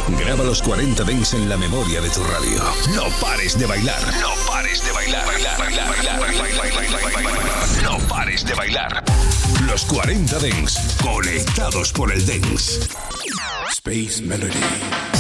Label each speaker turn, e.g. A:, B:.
A: Graba los 40 Dents en la memoria de tu radio. No pares de bailar. No pares de bailar. No pares de bailar. Los 40 Dents, conectados por el Dents.
B: Space Melody.